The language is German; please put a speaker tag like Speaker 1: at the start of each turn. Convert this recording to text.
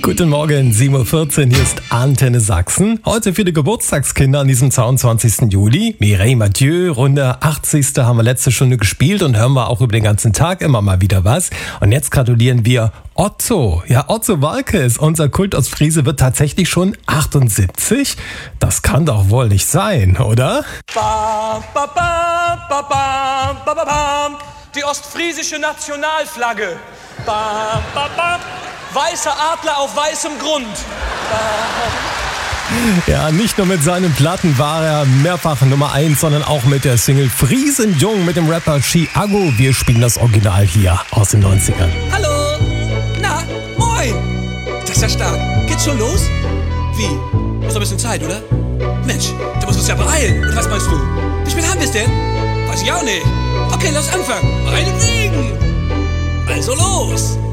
Speaker 1: Guten Morgen, 7.14 Uhr, hier ist Antenne Sachsen. Heute für die Geburtstagskinder an diesem 22. Juli. Mireille Mathieu, Runde 80. haben wir letzte Stunde gespielt und hören wir auch über den ganzen Tag immer mal wieder was. Und jetzt gratulieren wir Otto. Ja, Otto Walkes, unser Kultostfriese, wird tatsächlich schon 78. Das kann doch wohl nicht sein, oder?
Speaker 2: Bam, bam, bam, bam, bam, bam, bam. Die ostfriesische Nationalflagge. Bam, bam, bam. Weißer Adler auf weißem Grund. Bam.
Speaker 1: Ja, nicht nur mit seinen Platten war er mehrfach Nummer 1, sondern auch mit der Single Friesenjung mit dem Rapper Chiago. Wir spielen das Original hier aus den 90ern.
Speaker 3: Hallo! Na, moin! Das ist ja stark. Geht's schon los? Wie? Muss noch ein bisschen Zeit, oder? Mensch, da musst du uns ja beeilen. Und was meinst du? Wie spät haben wir's denn? Weiß ich auch nicht. Okay, lass anfangen. Meinetwegen! Also los!